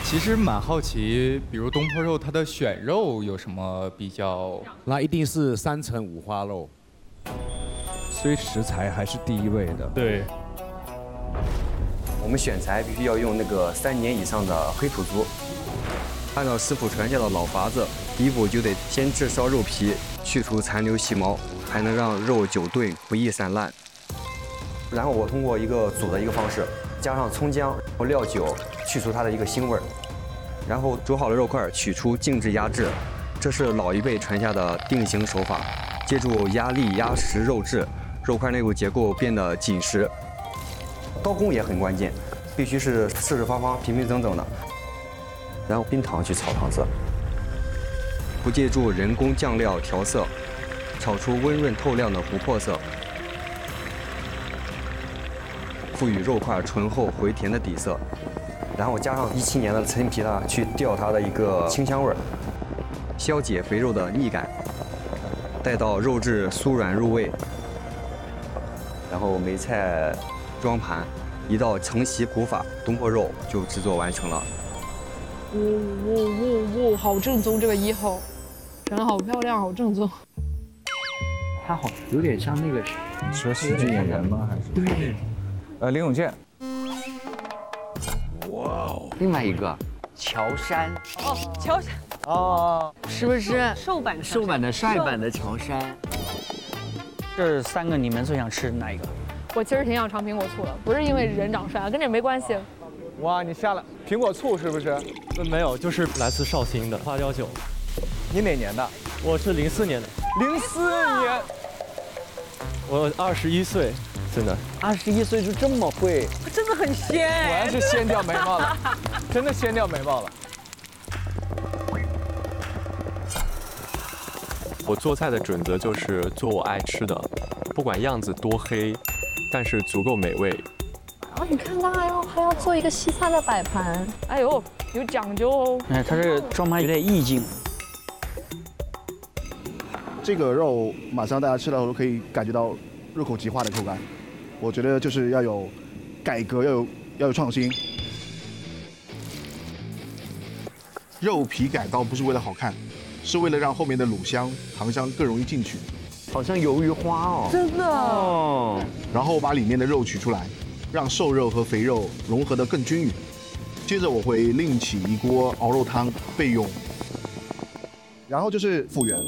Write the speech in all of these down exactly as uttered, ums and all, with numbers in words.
其实蛮好奇，比如东坡肉它的选肉有什么比较？ 那一定是三层五花肉， 所以食材还是第一位的。 对。 我们选材必须要用那个三年以上的黑土猪。按照师傅传下的老法子，第一步就得先炙烧肉皮，去除残留细毛，还能让肉久炖不易散烂。然后我通过一个煮的一个方式，加上葱姜和料酒，去除它的一个腥味儿。然后煮好的肉块取出静置压制，这是老一辈传下的定型手法，借助压力压实肉质，肉块内部结构变得紧实。刀工也很关键，必须是四四方方、平平整整的。然后冰糖去炒糖色，不借助人工酱料调色，炒出温润透亮的琥珀色，赋予肉块醇厚回甜的底色。然后加上一七年的陈皮呢，去调它的一个清香味儿，消解肥肉的腻感，待到肉质酥软入味，然后梅菜装盘，一道承袭古法东坡肉就制作完成了。 哇哇哇哇，好正宗！这个一号，长得好漂亮，好正宗。 他好有点像那个， 说喜剧演员吗？还是？对。呃，林永健。 哇哦。 另外一个，乔杉。 哦，乔杉。 哦。 是不是瘦版瘦版的帅版的乔杉。 这三个你们最想吃哪一个？ 我其实挺想尝苹果醋的，不是因为人长帅，跟这没关系。 哇，你下了苹果醋是不是？ 没有，就是来自绍兴的花雕酒。 你哪年的？ 我是零四年的。 零四年。 我二十一岁，真的。 二十一岁就这么会， 真的很鲜。 果然是掀掉眉毛了，真的掀掉眉毛了。 我做菜的准则就是做我爱吃的，不管样子多黑，但是足够美味。 哦，你看他还要还要做一个西餐的摆盘， 哎呦，有讲究哦。 哎，他这个装盘有点意境。 这个肉马上大家吃到都可以感觉到入口即化的口感，我觉得就是要有改革，要有要有创新。肉皮改刀不是为了好看，是为了让后面的卤香、糖香更容易进去。 好像鱿鱼花哦， 真的哦。 然后把里面的肉取出来。让瘦肉和肥肉融合得更均匀。接着我会另起一锅熬肉汤备用。然后就是复原。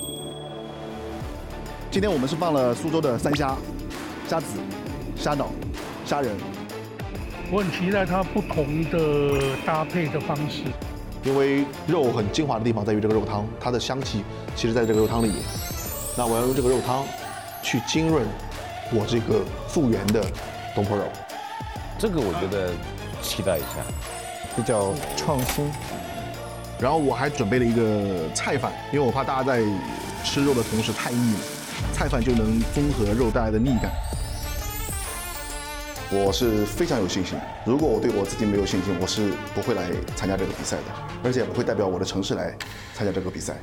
今天我们是放了苏州的三虾、虾子、虾脑、虾仁。 我很期待它不同的搭配的方式。 因为肉很精华的地方在于这个肉汤，它的香气其实在这个肉汤里面。那我要用这个肉汤去浸润我这个复原的东坡肉。 这个我觉得期待一下， 比较创新。 然后我还准备了一个菜饭，因为我怕大家在吃肉的同时太腻了，菜饭就能综合肉带来的腻感。我是非常有信心，如果我对我自己没有信心，我是不会来参加这个比赛的，而且不会代表我的城市来参加这个比赛。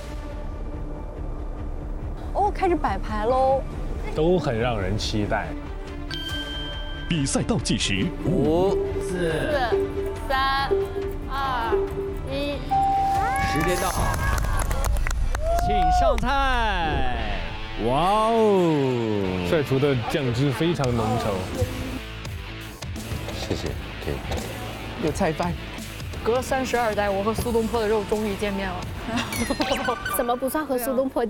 哦，开始摆牌喽， 都很让人期待。 比赛倒计时， 五、 四、三、二、一， 时间到， 请上菜。哇哦， 帅厨的酱汁非常浓稠。 谢谢，可以。 有菜饭。隔三十二代，我和苏东坡的肉终于见面了。 怎么不算和苏东坡